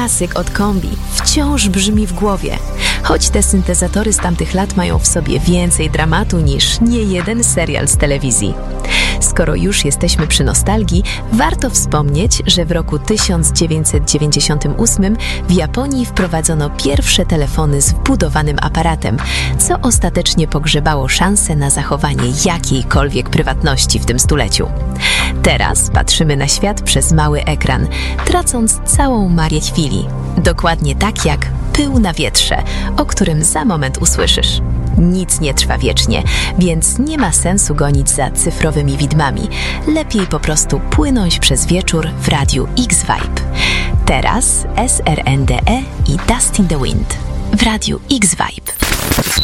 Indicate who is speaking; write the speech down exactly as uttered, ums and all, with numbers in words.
Speaker 1: klasyk od Kombi wciąż brzmi w głowie, choć te syntezatory z tamtych lat mają w sobie więcej dramatu niż niejeden serial z telewizji. Skoro już jesteśmy przy nostalgii, warto wspomnieć, że w roku tysiąc dziewięćset dziewięćdziesiątym ósmym w Japonii wprowadzono pierwsze telefony z wbudowanym aparatem, co ostatecznie pogrzebało szansę na zachowanie jakiejkolwiek prywatności w tym stuleciu. Teraz patrzymy na świat przez mały ekran, tracąc całą marię chwili. Dokładnie tak jak pył na wietrze, o którym za moment usłyszysz. Nic nie trwa wiecznie, więc nie ma sensu gonić za cyfrowymi widmami. Lepiej po prostu płynąć przez wieczór w radiu X-Vibe. Teraz S R N D E i Dust in the Wind w radiu X-Vibe.